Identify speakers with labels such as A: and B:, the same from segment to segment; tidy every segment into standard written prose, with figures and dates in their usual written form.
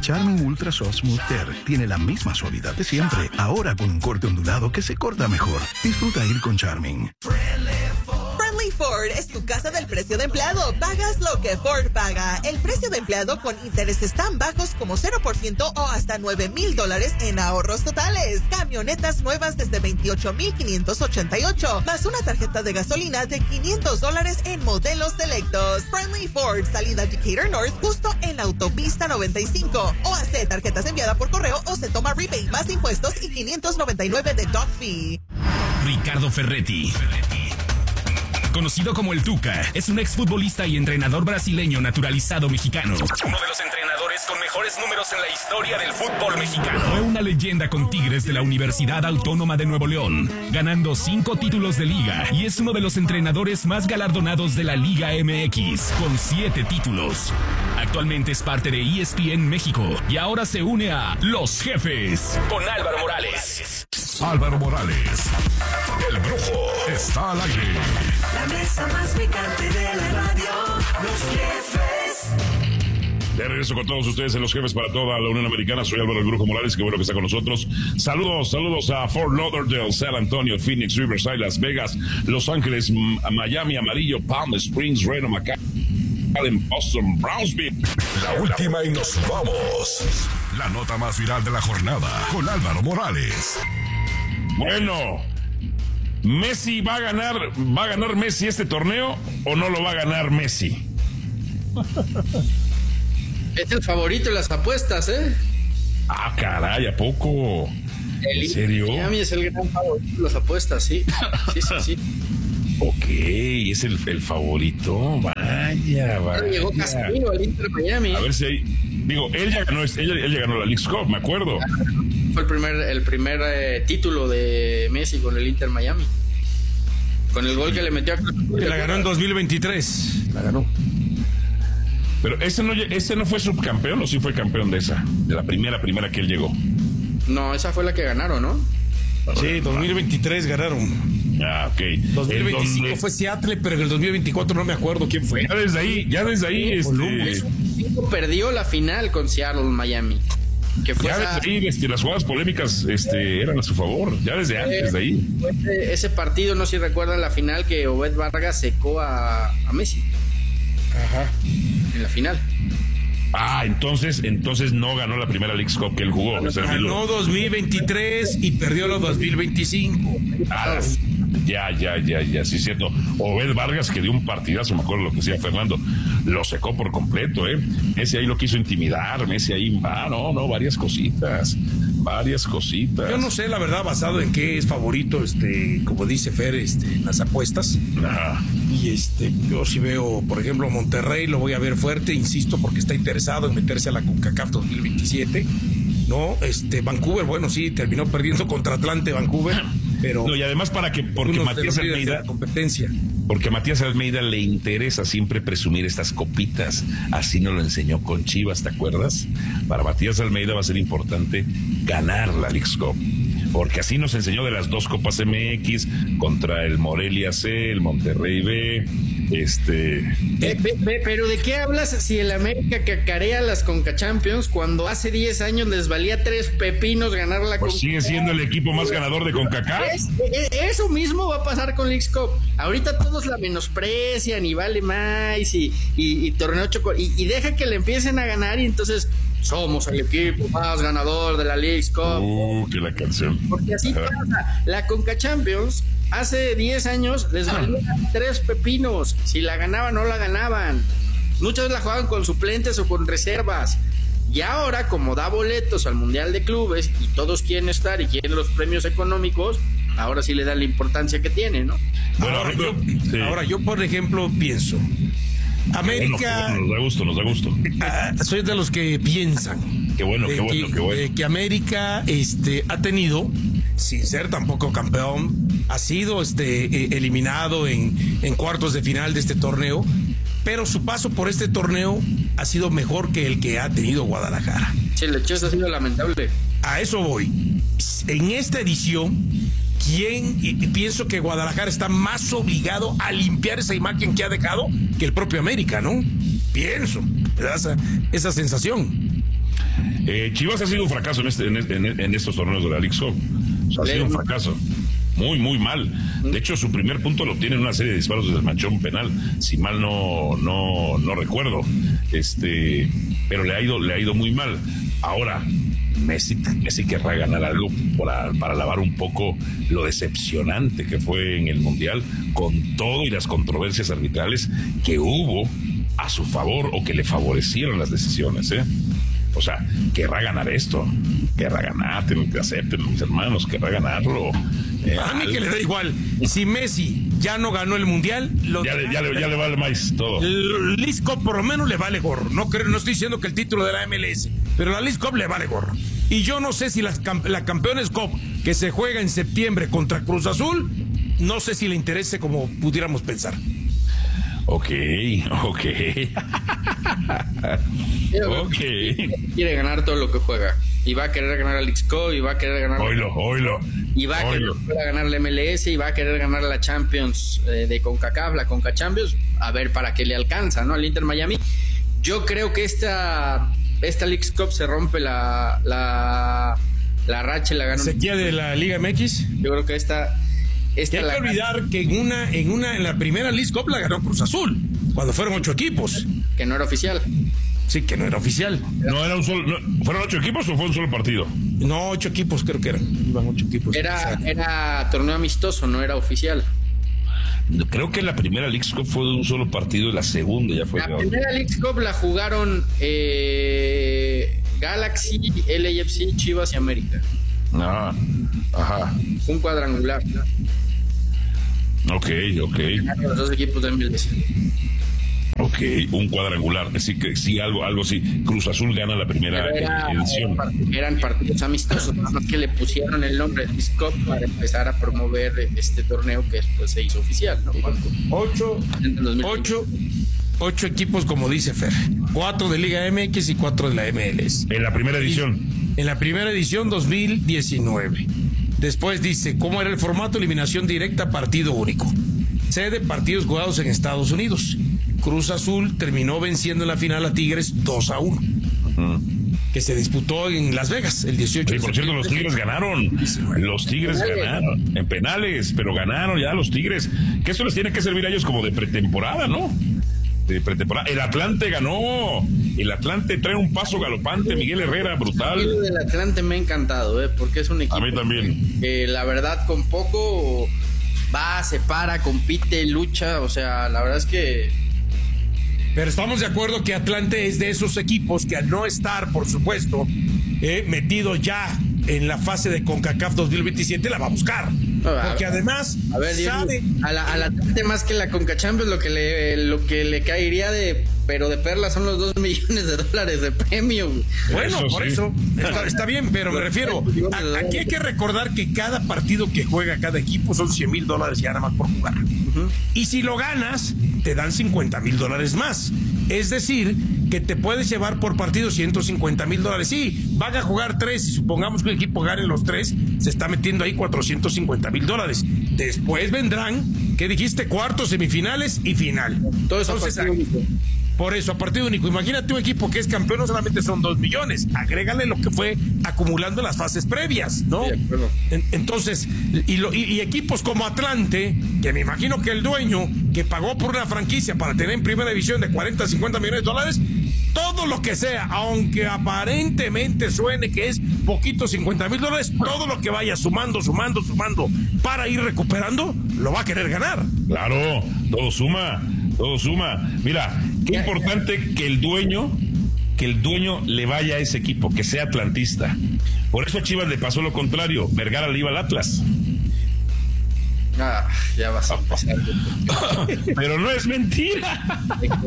A: Charmin Ultra Soft Smooth Tear tiene la misma suavidad de siempre, ahora con un corte ondulado que se corta mejor. Disfruta ir con Charmin.
B: Friendly Ford es tu casa del precio de empleado. Pagas lo que Ford paga. El precio de empleado con intereses tan bajos como 0% o hasta $9,000 en ahorros totales. Camionetas nuevas desde $28,588, más una tarjeta de gasolina de $500 en modelos selectos. Friendly Ford, salida Decatur North, justo en la autopista 95. O hace tarjetas enviadas por correo o se toma rebate más impuestos y $599 de dock fee.
C: Ricardo Ferretti, conocido como el Tuca, es un exfutbolista y entrenador brasileño naturalizado mexicano. Uno de los entrenadores con mejores números en la historia del fútbol mexicano. Fue una leyenda con Tigres de la Universidad Autónoma de Nuevo León, ganando 5 títulos de liga, y es uno de los entrenadores más galardonados de la Liga MX, con 7 títulos. Actualmente es parte de ESPN México y ahora se une a Los Jefes con Álvaro Morales.
D: Álvaro Morales, el Brujo, está al aire.
E: La mesa más picante de la radio, Los Jefes.
F: De regreso con todos ustedes en Los Jefes para toda la Unión Americana. Soy Álvaro el Brujo Morales, que bueno que está con nosotros. Saludos a Fort Lauderdale, San Antonio, Phoenix, Riverside, Las Vegas, Los Ángeles, Miami, Amarillo, Palm Springs, Reno, McAllen, Boston, Brownsville.
D: La última y nos vamos. La nota más viral de la jornada con Álvaro Morales.
F: Bueno, ¿Messi va a ganar Messi este torneo o no lo va a ganar Messi?
G: Es el favorito en las apuestas, ¿eh?
F: Ah, caray, ¿a poco? ¿En serio?
G: Miami es el gran favorito en las apuestas, sí. Sí.
F: Ok, es el favorito. Vaya.
G: Llegó Casemiro al Inter Miami.
F: A ver si hay... Digo, él ya ganó la Leagues Cup, me acuerdo.
G: Fue el primer título de Messi con el Inter Miami. Con el gol que le metió a...
H: La ganó en 2023. La ganó.
F: Pero ese no fue subcampeón, ¿o sí fue campeón de esa? De la primera que él llegó.
G: No, esa fue la que ganaron, ¿no?
H: Sí, 2023 ganaron.
F: Ah, ok.
H: 2025 fue Seattle, pero en el 2024 no me acuerdo quién fue.
F: Ya desde ahí
G: perdió la final con Seattle, Miami. Que fue
F: ya desde ahí, las jugadas polémicas eran a su favor. Ya desde antes de ahí.
G: Ese partido, no sé si recuerdan la final que Obed Vargas secó a Messi.
H: Ajá.
G: En la final.
F: Ah, entonces no ganó la primera Leagues Cup que él jugó.
H: Ganó 2023 y perdió los 2025.
F: Ah, ya, sí es cierto. Obed Vargas, que dio un partidazo, me acuerdo lo que decía Fernando, lo secó por completo, Messi ahí lo quiso intimidar, Messi ahí, varias cositas.
H: Yo no sé, la verdad, basado en qué es favorito, como dice Fer, en las apuestas.
F: Ajá.
H: Y yo sí veo, por ejemplo, Monterrey, lo voy a ver fuerte, insisto, porque está interesado en meterse a la CONCACAF 2027. ¿No? Vancouver, bueno, sí, terminó perdiendo contra Atlante, Vancouver, pero...
F: No, y además porque Matías Almeida...
H: competencia.
F: Porque a Matías Almeida le interesa siempre presumir estas copitas, así nos lo enseñó con Chivas, ¿te acuerdas? Para Matías Almeida va a ser importante ganar la Leagues Cup, porque así nos enseñó de las 2 Copas MX contra el Morelia C, el Monterrey B,
G: Pero ¿de qué hablas si el América cacarea las Conca Champions cuando hace 10 años les valía 3 pepinos ganar la
F: Conca? Pues sigue siendo el equipo más ganador de CONCACAF.
G: Eso mismo va a pasar con Leagues Cup. Ahorita todos la menosprecian y vale más y torneo y deja que le empiecen a ganar y entonces somos el equipo más ganador de la Leagues Cup.
F: Que la canción.
G: Porque así pasa. La Conca Champions hace 10 años les valía 3 pepinos. Si la ganaban, no la ganaban. Muchas veces la jugaban con suplentes o con reservas. Y ahora, como da boletos al Mundial de Clubes y todos quieren estar y quieren los premios económicos, ahora sí le da la importancia que tiene, ¿no?
F: Bueno,
H: ahora yo, por ejemplo, pienso... América...
F: Nos da gusto.
H: Soy de los que piensan...
F: Qué bueno.
H: Que América ha tenido, sin ser tampoco campeón, ha sido eliminado en cuartos de final de este torneo, pero su paso por este torneo ha sido mejor que el que ha tenido Guadalajara.
G: Sí, el hecho ha sido lamentable.
H: A eso voy. En esta edición, pienso que Guadalajara está más obligado a limpiar esa imagen que ha dejado que el propio América, ¿no? Pienso, me da esa sensación.
F: Chivas ha sido un fracaso en estos torneos de la Leagues Cup. O sea, ha sido un fracaso. Muy, muy mal. De hecho, su primer punto lo obtiene en una serie de disparos desde el manchón penal, si mal no recuerdo. Pero le ha ido muy mal. Ahora, Messi querrá ganar algo para lavar un poco lo decepcionante que fue en el Mundial, con todo y las controversias arbitrales que hubo a su favor o que le favorecieron las decisiones, O sea, querrá ganar esto, querrá ganar, tienen que acepten mis hermanos, querrá ganarlo.
H: A mí que le da igual. Si Messi ya no ganó el Mundial,
F: ya le vale más todo.
H: El Leagues Cup por lo menos le vale gorro. No estoy diciendo que el título de la MLS, pero la Leagues Cup le vale gorro. Y yo no sé si la Campeones Cup que se juega en septiembre contra Cruz Azul, no sé si le interese como pudiéramos pensar.
F: Ok.
G: Quiere ganar todo lo que juega. Y va a querer ganar la Leagues Cup, y va a querer ganar...
F: Oilo.
G: Y va a querer ganar la MLS, y va a querer ganar la Champions de CONCACAF, la CONCA Champions, a ver para qué le alcanza, ¿no? Al Inter Miami. Yo creo que esta Leagues Cup se rompe la racha y la gana.
H: ¿Sequía de la Liga MX?
G: Yo creo que esta
H: hay que olvidar que en la primera Leagues Cup la ganó Cruz Azul, cuando fueron 8 equipos.
G: Que no era oficial.
H: Sí, que no era oficial.
F: ¿Fueron 8 equipos o fue un solo partido?
H: No, 8 equipos creo que eran. Iban 8 equipos.
G: Era torneo amistoso, no era oficial.
F: Creo que la primera Leagues Cup fue de un solo partido y la segunda ya fue.
G: La primera Leagues Cup la jugaron Galaxy, LAFC, Chivas y América.
F: Ajá.
G: Un cuadrangular.
F: Ok.
G: Los dos equipos de MLS.
F: Ok, un cuadrangular. Así que sí, algo así. Cruz Azul gana la primera edición.
G: Eran partidos amistosos, nada más que le pusieron el nombre de Leagues Cup para empezar a promover este torneo que después se hizo oficial, ¿no?
H: 8 equipos, como dice Fer. 4 de Liga MX y 4 de la MLS.
F: En la primera edición.
H: En la primera edición 2019. Después dice, ¿cómo era el formato? Eliminación directa, partido único. Sede, partidos jugados en Estados Unidos. Cruz Azul terminó venciendo en la final a Tigres 2-1. Que se disputó en Las Vegas el 18 de
F: por cierto, los Tigres ganaron. Los Tigres ganaron en penales, pero ganaron ya los Tigres. Que eso les tiene que servir a ellos como de pretemporada, ¿no? De pretemporada. El Atlante ganó. El Atlante trae un paso galopante. Miguel Herrera, brutal.
G: El Atlante me ha encantado, porque es un equipo.
F: A mí también.
G: Que la verdad, con poco va, se para, compite, lucha. O sea, la verdad es que.
H: Pero estamos de acuerdo que Atlante es de esos equipos que al no estar, por supuesto, metido ya en la fase de CONCACAF 2027, la va a buscar. Porque además sabe...
G: Al Atlante más que la CONCA Champions, lo que le caería de perlas son los $2 millones de premio.
H: Bueno, eso por eso está bien, pero me refiero, aquí hay que recordar que cada partido que juega cada equipo son $100,000 ya nada más por jugar. Y si lo ganas, te dan $50,000 más. Es decir, que te puedes llevar por partido $150,000. Sí, van a jugar 3 y supongamos que el equipo gane los 3, se está metiendo ahí $450,000. Después vendrán, ¿qué dijiste? Cuartos, semifinales y final.
G: Todo eso. Entonces,
H: por eso, a partido único. Imagínate un equipo que es campeón, no solamente son $2 millones, agrégale lo que fue acumulando en las fases previas, ¿no? Sí, entonces, y equipos como Atlante, que me imagino que el dueño, que pagó por una franquicia para tener en primera división de $40-50 millones, todo lo que sea, aunque aparentemente suene que es poquito, $50,000, todo lo que vaya sumando para ir recuperando, lo va a querer ganar.
F: Claro, todo suma. Mira, qué importante que el dueño le vaya a ese equipo, que sea atlantista. Por eso a Chivas le pasó lo contrario. Vergara le iba al Atlas.
G: Ya vas a pasar.
F: Pero no es mentira.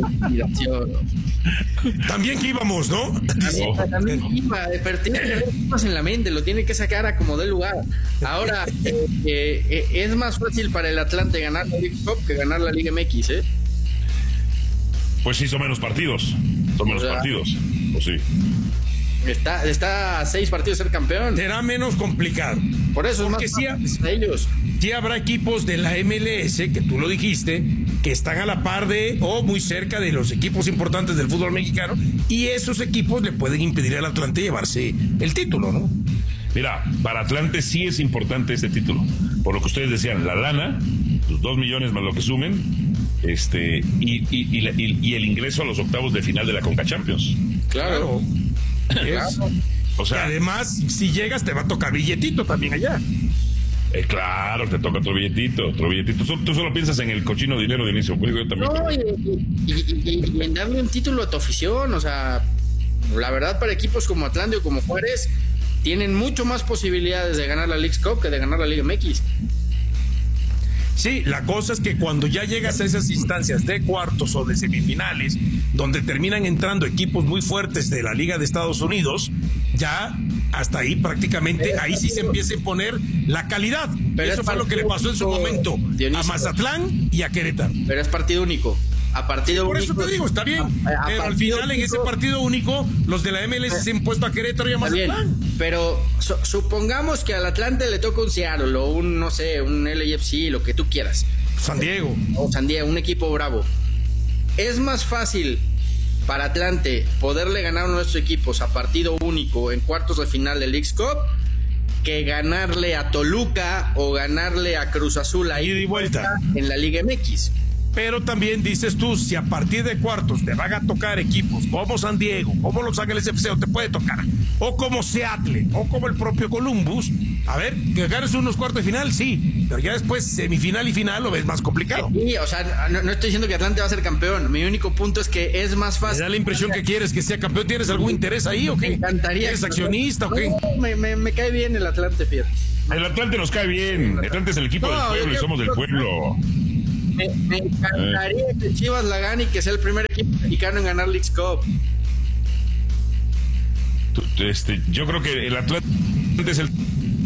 H: También que íbamos, ¿no?
G: También iba, pero tiene que haber cosas en la mente, lo tiene que sacar a como dé lugar. Ahora, es más fácil para el Atlante ganar la Leagues Cup que ganar la Liga MX, ¿eh?
F: Pues sí, son menos partidos. Pues sí.
G: Está a 6 partidos ser campeón.
H: Será menos complicado.
G: Por eso
H: porque
G: es más ellos.
H: Sí habrá equipos de la MLS, que tú lo dijiste, que están a la par de o muy cerca de los equipos importantes del fútbol mexicano, y esos equipos le pueden impedir al Atlante llevarse el título, ¿no?
F: Mira, para Atlante sí es importante este título, por lo que ustedes decían, la lana, pues 2 millones más lo que sumen, y el ingreso a los octavos de final de la Conca Champions.
G: Claro.
F: O sea,
H: y además, si llegas, te va a tocar billetito también allá.
F: Claro, te toca otro billetito. Tú solo piensas en el cochino dinero de inicio. Pues yo también.
G: No, y en darle un título a tu afición, o sea, la verdad, para equipos como Atlante o como Juárez, tienen mucho más posibilidades de ganar la Leagues Cup que de ganar la Liga MX.
H: Sí, la cosa es que cuando ya llegas a esas instancias de cuartos o de semifinales, donde terminan entrando equipos muy fuertes de la Liga de Estados Unidos, ya hasta ahí prácticamente, ahí sí se empieza a imponer la calidad. Pero eso fue lo que le pasó en su momento a Mazatlán y a Querétaro.
G: Pero es partido único. A partido
H: por
G: único.
H: Eso te digo, está bien. Pero al final, único, en ese partido único, los de la MLS se han puesto a Querétaro y a Mazatlán.
G: Pero supongamos que al Atlante le toca un Seattle o un, no sé, un LAFC, lo que tú quieras.
H: San Diego.
G: O San Diego, un equipo bravo. Es más fácil para Atlante poderle ganar a nuestros equipos a partido único en cuartos de final de Leagues Cup que ganarle a Toluca o ganarle a Cruz Azul ahí
H: de vuelta
G: en la Liga MX.
H: Pero también dices tú, si a partir de cuartos te van a tocar equipos como San Diego, como Los Ángeles FC, o te puede tocar, o como Seattle, o como el propio Columbus, a ver, que ganes unos cuartos de final, sí, pero ya después semifinal y final lo ves más complicado.
G: Sí, o sea, no estoy diciendo que Atlante va a ser campeón, mi único punto es que es más fácil.
H: ¿Me da la impresión que quieres que sea campeón? ¿Tienes algún interés ahí o qué?
G: Me encantaría.
H: ¿Eres accionista o qué?
G: No, me cae bien el Atlante, fíjate.
F: El Atlante nos cae bien, el Atlante es el equipo del pueblo y somos del pueblo.
G: Me encantaría que Chivas la gane y que sea el primer equipo mexicano en ganar Leagues Cup.
F: Yo creo que el Atlante es el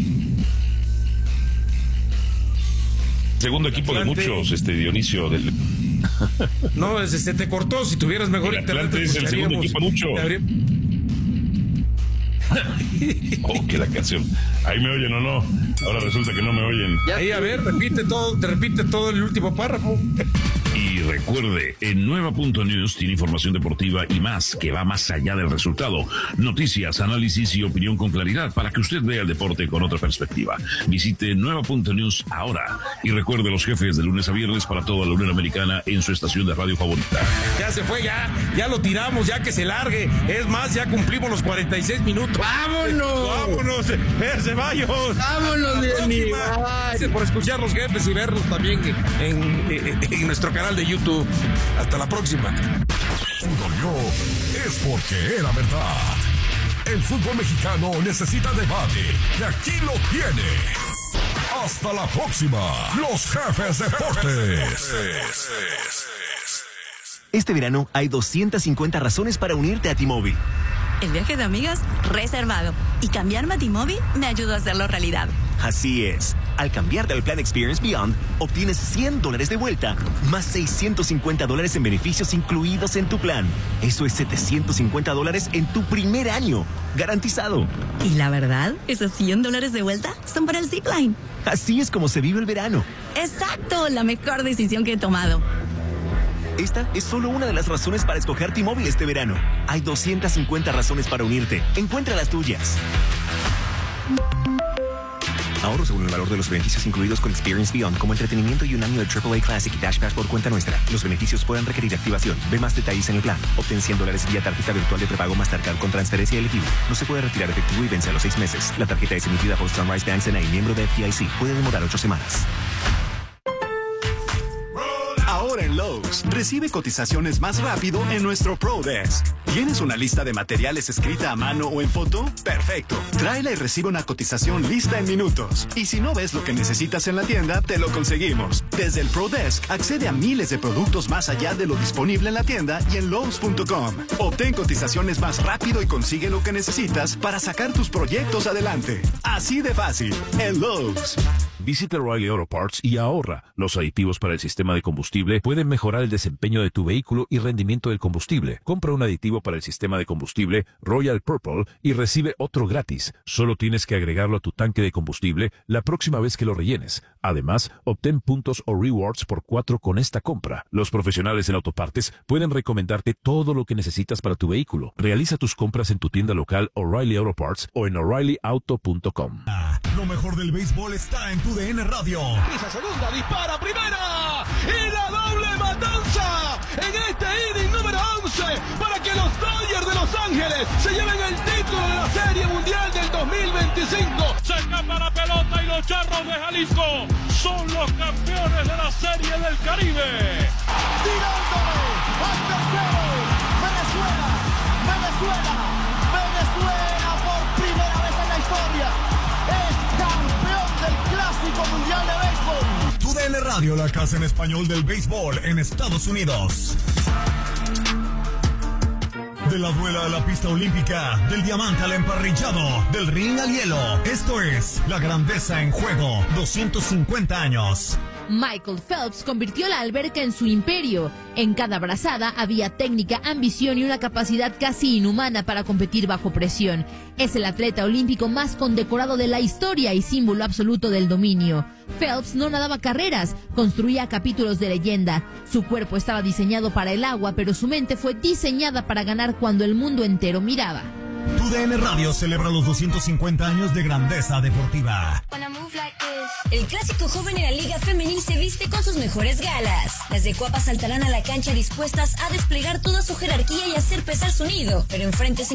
F: segundo equipo de muchos, Dionisio.
H: No, se te cortó. Si tuvieras mejor
F: internet, Atlante es el segundo equipo de muchos. Oh, que la canción. Ahí me oyen o no. Ahora resulta que no me oyen.
H: Ahí, a ver, te repite todo el último párrafo.
F: Y recuerde, en Nueva.News tiene información deportiva y más que va más allá del resultado. Noticias, análisis y opinión con claridad para que usted vea el deporte con otra perspectiva. Visite Nueva.News ahora. Y recuerde los jefes de lunes a viernes para toda la Unión Americana en su estación de radio favorita.
H: Ya se fue, ya lo tiramos, ya que se largue. Es más, ya cumplimos los 46 minutos.
G: ¡Vámonos!
H: ¡Ceballos!
G: ¡Vámonos, Dani!
H: Gracias por escuchar los jefes y verlos también en nuestro canal de YouTube. Hasta la próxima.
D: Si dolió, es porque era verdad. El fútbol mexicano necesita debate y aquí lo tiene. Hasta la próxima. Los Jefes Deportes.
I: Este verano hay 250 razones para unirte a T-Mobile.
J: El viaje de amigas reservado. Y cambiarme a T-Mobile me ayudó a hacerlo realidad.
I: Así es. Al cambiarte al plan Experience Beyond, obtienes $100 de vuelta, más $650 en beneficios incluidos en tu plan. Eso es $750 en tu primer año. Garantizado.
J: Y la verdad, esos $100 de vuelta son para el Zipline.
I: Así es como se vive el verano.
J: Exacto, la mejor decisión que he tomado.
I: Esta es solo una de las razones para escoger T-Mobile este verano. Hay 250 razones para unirte. Encuentra las tuyas. Ahorro según el valor de los beneficios incluidos con Experience Beyond, como entretenimiento y un año de AAA Classic y Dash Pass por cuenta nuestra. Los beneficios pueden requerir activación. Ve más detalles en el plan. Obtén $100 vía tarjeta virtual de prepago Mastercard con transferencia elegible. No se puede retirar efectivo y vence a los 6 meses. La tarjeta es emitida por Sunrise Bank N.A. miembro de FDIC. Puede demorar 8 semanas.
K: Ahora en Lowe's, recibe cotizaciones más rápido en nuestro Pro Desk. ¿Tienes una lista de materiales escrita a mano o en foto? Perfecto. Tráela y recibe una cotización lista en minutos. Y si no ves lo que necesitas en la tienda, te lo conseguimos. Desde el Pro Desk, accede a miles de productos más allá de lo disponible en la tienda y en Lowe's.com. Obtén cotizaciones más rápido y consigue lo que necesitas para sacar tus proyectos adelante. Así de fácil, en Lowe's.
L: Visita O'Reilly Auto Parts y ahorra. Los aditivos para el sistema de combustible pueden mejorar el desempeño de tu vehículo y rendimiento del combustible. Compra un aditivo para el sistema de combustible Royal Purple y recibe otro gratis. Solo tienes que agregarlo a tu tanque de combustible la próxima vez que lo rellenes. Además, obtén puntos o rewards por 4 con esta compra. Los profesionales en autopartes pueden recomendarte todo lo que necesitas para tu vehículo. Realiza tus compras en tu tienda local O'Reilly Auto Parts o en O'ReillyAuto.com.
M: Lo mejor del béisbol está en tu DN Radio.
N: Pisa segunda, dispara primera y la doble matanza en este inning número 11 para que los Dodgers de Los Ángeles se lleven el título de la Serie Mundial del 2025.
O: Se escapa la pelota y los Charros de Jalisco son los campeones de la Serie del Caribe.
N: Tirándole al tercero, Venezuela por primera vez en la historia es campeón del Clásico Mundial de Béisbol.
M: Tu DN Radio, la casa en español del béisbol en Estados Unidos. De la duela a la pista olímpica, del diamante al emparrillado, del ring al hielo. Esto es La Grandeza en Juego, 250 años.
P: Michael Phelps convirtió la alberca en su imperio. En cada brazada había técnica, ambición y una capacidad casi inhumana para competir bajo presión. Es el atleta olímpico más condecorado de la historia y símbolo absoluto del dominio. Phelps no nadaba carreras, construía capítulos de leyenda. Su cuerpo estaba diseñado para el agua, pero su mente fue diseñada para ganar cuando el mundo entero miraba.
M: Tu DN Radio celebra los 250 años de grandeza deportiva.
Q: El clásico joven en la Liga Femenil se viste con sus mejores galas. Las de Cuapa saltarán a la cancha dispuestas a desplegar toda su jerarquía y hacer pesar su nido, pero enfrente se